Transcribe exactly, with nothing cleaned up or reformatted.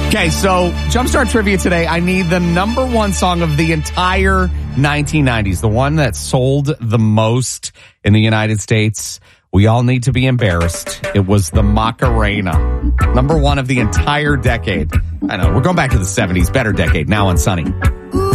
Okay, so Jumpstart Trivia today. I need the number one song of the entire nineteen nineties, the one that sold the most in the United States. We all need to be embarrassed. It was the Macarena, number one of the entire decade. I know, we're going back to the seventies, better decade, now on Sunny.